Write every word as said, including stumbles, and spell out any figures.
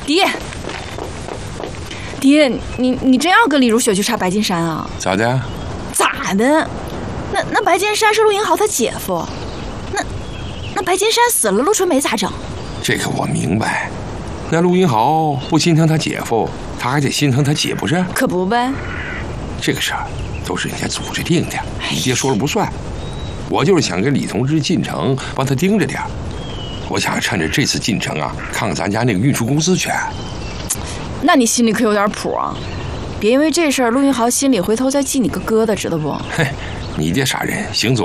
爹，爹，你你真要跟李如雪去查白金山啊？ 咋的？ 咋的？那那白金山是陆英豪他姐夫，那那白金山死了，陆春梅咋整？ 这个我明白。那陆英豪不心疼他姐夫，他还得心疼他姐不是？ 可不呗。 这个事儿都是人家组织定的，你爹说了不算。我就是想跟李同志进城，帮他盯着点。我想趁着这次进城啊，看看咱家那个运输公司去。 那你心里可有点谱啊！别因为这事儿，陆英豪心里回头再记你个疙瘩，知道不？ 嘿，你爹傻人，行走